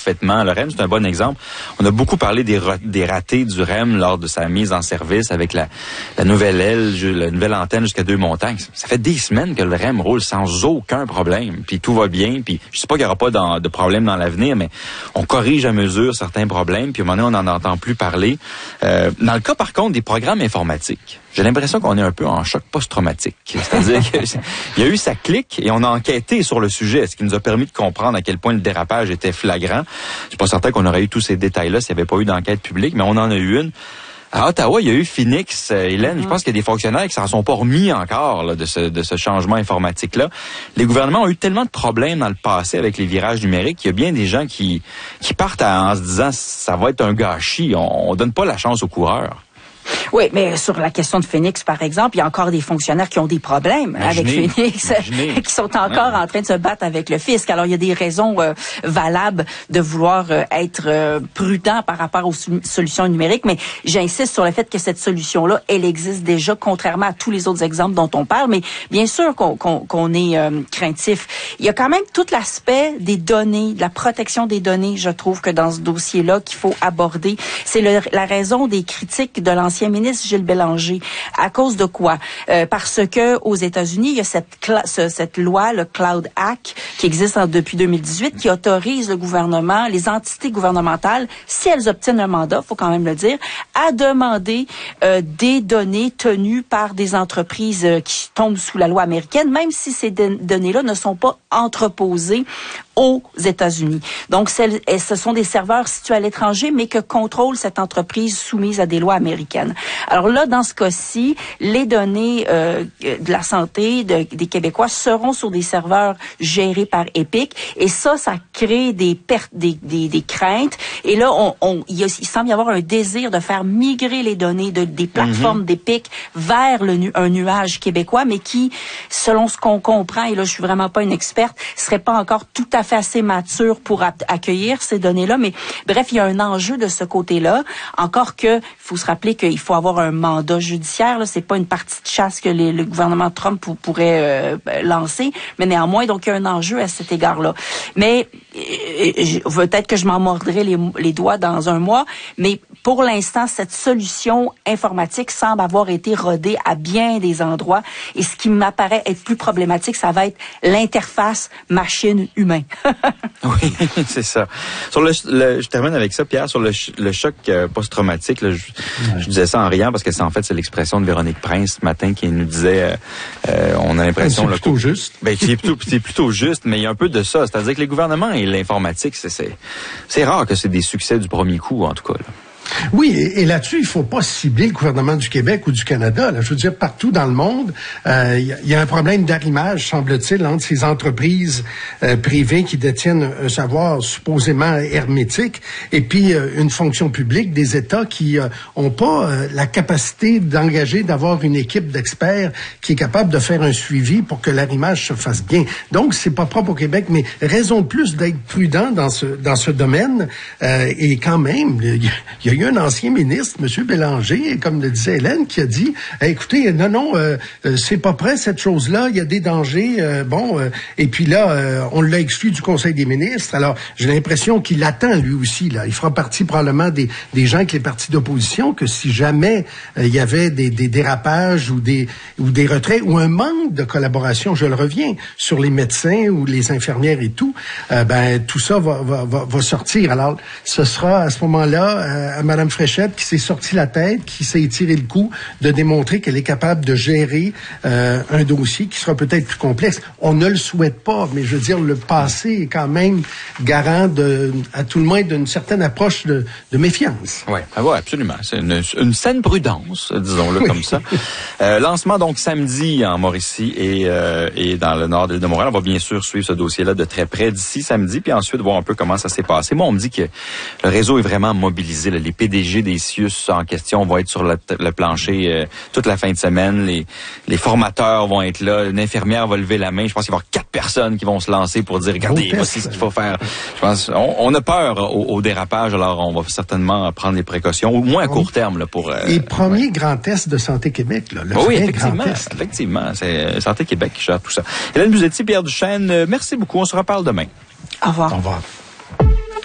parfaitement. Le REM, c'est un bon exemple. On a beaucoup parlé des ratés du REM lors de sa mise en service avec la nouvelle aile, la nouvelle antenne jusqu'à 2 montagnes. Ça fait des semaines que le REM roule sans aucun problème. Puis tout va bien. Puis je sais pas qu'il y aura pas de problème dans l'avenir, mais on corrige à mesure certains problèmes. Puis à un moment donné, on n'en entend plus parler. Dans le cas, par contre, des programmes informatiques, j'ai l'impression qu'on est un peu en choc post-traumatique. C'est-à-dire qu'il y a eu sa clique et on a enquêté sur le sujet, ce qui nous a permis de comprendre à quel point le dérapage était flagrant. Je suis pas certain qu'on aurait eu tous ces détails-là s'il n'y avait pas eu d'enquête publique, mais on en a eu une. À Ottawa, il y a eu Phoenix, Hélène. Je pense qu'il y a des fonctionnaires qui s'en sont pas remis encore là, de ce changement informatique-là. Les gouvernements ont eu tellement de problèmes dans le passé avec les virages numériques qu'il y a bien des gens qui partent en se disant ça va être un gâchis. On donne pas la chance aux coureurs. Oui, mais sur la question de Phoenix, par exemple, il y a encore des fonctionnaires qui ont des problèmes avec Phoenix, qui sont encore en train de se battre avec le fisc. Alors, il y a des raisons valables de vouloir être prudent par rapport aux solutions numériques, mais j'insiste sur le fait que cette solution-là, elle existe déjà, contrairement à tous les autres exemples dont on parle, mais bien sûr qu'on est craintif. Il y a quand même tout l'aspect des données, de la protection des données, je trouve que dans ce dossier-là, qu'il faut aborder. C'est la raison des critiques de l'ancien ministre Gilles Bélanger. À cause de quoi? Parce que aux États-Unis, il y a cette loi, le Cloud Act, qui existe depuis 2018, qui autorise le gouvernement, les entités gouvernementales, si elles obtiennent un mandat, faut quand même le dire, à demander des données tenues par des entreprises qui tombent sous la loi américaine, même si ces données-là ne sont pas entreposées aux États-Unis. Donc, ce sont des serveurs situés à l'étranger, mais que contrôle cette entreprise soumise à des lois américaines. Alors là, dans ce cas-ci, les données de la santé des Québécois seront sur des serveurs gérés par Epic, et ça crée des pertes, des craintes. Et là, il semble y avoir un désir de faire migrer les données des plateformes d'Epic vers un nuage québécois, mais qui, selon ce qu'on comprend, et là, je suis vraiment pas une experte, serait pas encore tout à fait assez mature pour accueillir ces données-là. Mais bref, il y a un enjeu de ce côté-là. Encore que, il faut se rappeler qu'il faut avoir un mandat judiciaire. Là, c'est pas une partie de chasse que le gouvernement Trump pourrait lancer. Mais néanmoins, donc, il y a un enjeu à cet égard-là. Mais peut-être que je m'en mordrai les doigts dans un mois. Mais pour l'instant, cette solution informatique semble avoir été rodée à bien des endroits. Et ce qui m'apparaît être plus problématique, ça va être l'interface machine-humain. Oui, c'est ça. Je termine avec ça, Pierre, sur le choc post-traumatique. Là, je disais ça en riant parce que c'est l'expression de Véronique Prince ce matin qui nous disait, on a l'impression... C'est plutôt juste. Ben, c'est plutôt juste, mais il y a un peu de ça. C'est-à-dire que les gouvernements et l'informatique, c'est rare que c'est des succès du premier coup, en tout cas, là. Oui, et là-dessus, il faut pas cibler le gouvernement du Québec ou du Canada. Là. Je veux dire, partout dans le monde, y a un problème d'arrimage, semble-t-il, entre ces entreprises privées qui détiennent un savoir supposément hermétique et puis une fonction publique, des États qui ont pas la capacité d'avoir une équipe d'experts qui est capable de faire un suivi pour que l'arrimage se fasse bien. Donc, c'est pas propre au Québec, mais raison de plus d'être prudent dans ce domaine. Et quand même, il y a eu un ancien ministre, M. Bélanger, comme le disait Hélène, qui a dit, écoutez, non, c'est pas prêt cette chose-là, il y a des dangers, et puis là, on l'a exclu du Conseil des ministres. Alors, j'ai l'impression qu'il attend lui aussi, là. Il fera partie probablement des gens avec les partis d'opposition, que si jamais il y avait des dérapages ou des retraits ou un manque de collaboration, je le reviens, sur les médecins ou les infirmières et tout, tout ça va sortir. Alors, ce sera à ce moment-là à Mme Fréchette qui s'est sorti la tête, qui s'est étiré le cou de démontrer qu'elle est capable de gérer un dossier qui sera peut-être plus complexe. On ne le souhaite pas, mais je veux dire, le passé est quand même garant à tout le moins d'une certaine approche de méfiance. Oui, absolument. C'est une saine prudence, disons-le comme ça. Lancement donc samedi en Mauricie et dans le nord de l'île de Montréal. On va bien sûr suivre ce dossier-là de très près d'ici samedi, puis ensuite voir un peu comment ça s'est passé. Moi, on me dit que le réseau est vraiment mobilisé. Là. Les PDG des CIUS en question vont être sur le plancher toute la fin de semaine. Les formateurs vont être là. Une infirmière va lever la main. Je pense qu'il va y avoir 4 personnes qui vont se lancer pour dire, regardez, voici ce qu'il faut faire. Je pense, on a peur au dérapage, alors on va certainement prendre les précautions, au moins à court terme. Là, pour les premiers grands tests de Santé Québec. Là, oui, effectivement. C'est Santé Québec qui gère tout ça. Hélène Buzetti, Pierre Duchesne, merci beaucoup. On se reparle demain. Au revoir. Au revoir.